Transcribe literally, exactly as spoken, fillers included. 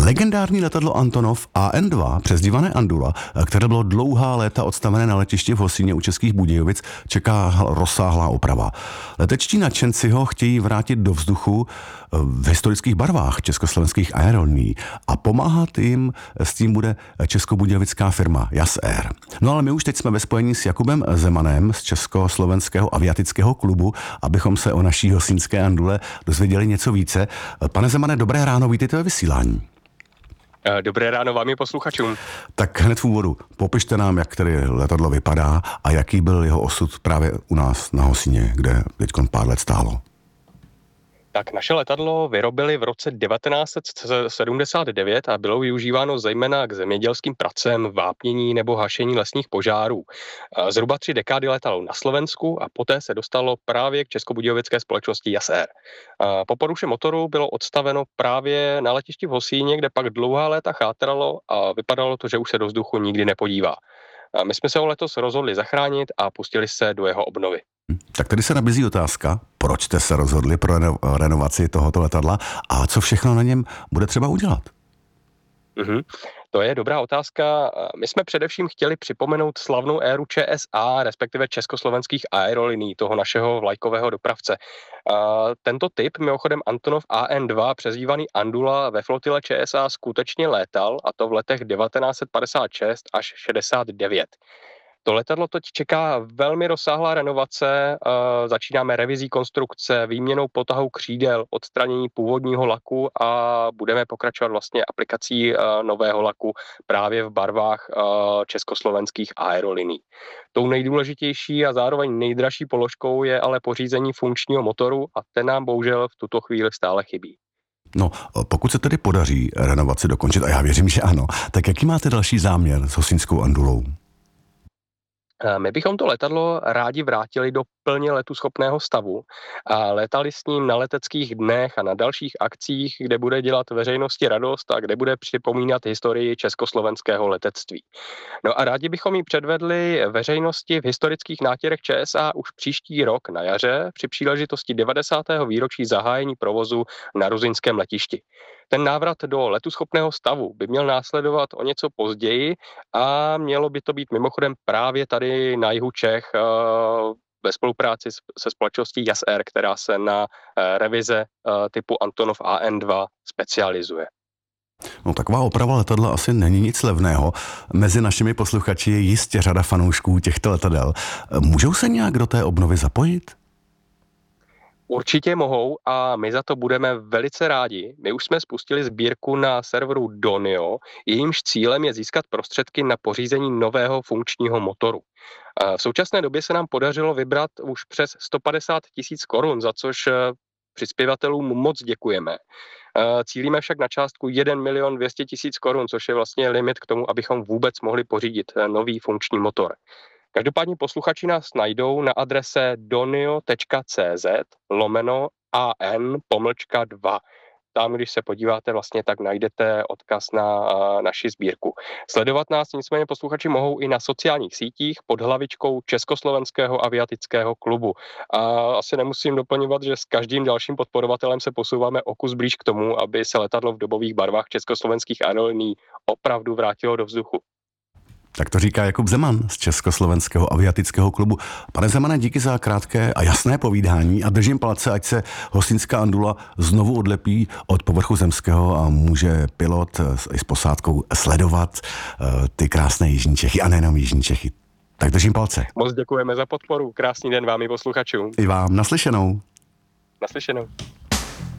Legendární letadlo Antonov A N dva, přezdívané Andula, které bylo dlouhá léta odstavené na letišti v Hosíně u Českých Budějovic, čeká rozsáhlá oprava. Letečtí nadšenci ho chtějí vrátit do vzduchu v historických barvách československých aerolinií a pomáhat jim s tím bude českobudějovická firma Jas Air. No ale my už teď jsme ve spojení s Jakubem Zemanem z Československého aviatického klubu, abychom se o naší hosínské Andule dozvěděli něco více. Pane Zemane, dobré ráno, vítejte ve vysílání. Dobré ráno vám i posluchačům. Tak hned v úvodu, popište nám, jak tedy letadlo vypadá a jaký byl jeho osud právě u nás na Hosíně, kde teď pár let stálo. Tak naše letadlo vyrobili v roce devatenáct set sedmdesát devět a bylo využíváno zejména k zemědělským pracem, vápnění nebo hašení lesních požárů. Zhruba tři dekády letalo na Slovensku a poté se dostalo právě k českobudějovické společnosti Jas Air. Po poruše motoru bylo odstaveno právě na letišti v Hosíně, kde pak dlouhá léta chátralo a vypadalo to, že už se do vzduchu nikdy nepodívá. My jsme se ho letos rozhodli zachránit a pustili se do jeho obnovy. Tak tady se nabízí otázka, proč jste se rozhodli pro renovaci tohoto letadla a co všechno na něm bude třeba udělat? Mm-hmm. To je dobrá otázka. My jsme především chtěli připomenout slavnou éru Č S A, respektive československých aerolinií, toho našeho vlajkového dopravce. Tento typ, mimochodem Antonov A N dva, přezdívaný Andula, ve flotile Č S A skutečně létal, a to v letech devatenáct set padesát šest až šedesát devět. To letadlo teď čeká velmi rozsáhlá renovace, začínáme revizí konstrukce, výměnou potahu křídel, odstranění původního laku a budeme pokračovat vlastně aplikací nového laku právě v barvách československých aerolinií. Tou nejdůležitější a zároveň nejdražší položkou je ale pořízení funkčního motoru a ten nám bohužel v tuto chvíli stále chybí. No, pokud se tedy podaří renovaci dokončit, a já věřím, že ano, tak jaký máte další záměr s hosínskou Andulou? My bychom to letadlo rádi vrátili do plně letuschopného stavu a letali s ním na leteckých dnech a na dalších akcích, kde bude dělat veřejnosti radost a kde bude připomínat historii československého letectví. No a rádi bychom ji předvedli veřejnosti v historických nátěrech Č S A už příští rok na jaře při příležitosti devadesátého výročí zahájení provozu na ruzyňském letišti. Ten návrat do letuschopného stavu by měl následovat o něco později a mělo by to být mimochodem právě tady na jihu Čech ve spolupráci se společností Jas Air, která se na revize typu Antonov A N dva specializuje. No, taková oprava letadla asi není nic levného. Mezi našimi posluchači je jistě řada fanoušků těchto letadel. Můžou se nějak do té obnovy zapojit? Určitě mohou a my za to budeme velice rádi. My už jsme spustili sbírku na serveru Donio, jejímž cílem je získat prostředky na pořízení nového funkčního motoru. V současné době se nám podařilo vybrat už přes sto padesát tisíc korun, za což přispěvatelům moc děkujeme. Cílíme však na částku jeden milion dvě stě tisíc korun, což je vlastně limit k tomu, abychom vůbec mohli pořídit nový funkční motor. Každopádně posluchači nás najdou na adrese donio.cz lomeno an pomlčka dva. Tam, když se podíváte, vlastně tak najdete odkaz na uh, naši sbírku. Sledovat nás nicméně posluchači mohou i na sociálních sítích pod hlavičkou Československého aviatického klubu. A asi nemusím doplňovat, že s každým dalším podporovatelem se posouváme o kus blíž k tomu, aby se letadlo v dobových barvách československých aerolinií opravdu vrátilo do vzduchu. Tak to říká Jakub Zeman z Československého aviatického klubu. Pane Zemane, díky za krátké a jasné povídání a držím palce, ať se hosínská Andula znovu odlepí od povrchu zemského a může pilot i s posádkou sledovat ty krásné jižní Čechy a nejenom jižní Čechy. Tak držím palce. Moc děkujeme za podporu. Krásný den vám i posluchačům. I vám. Naslyšenou. Naslyšenou.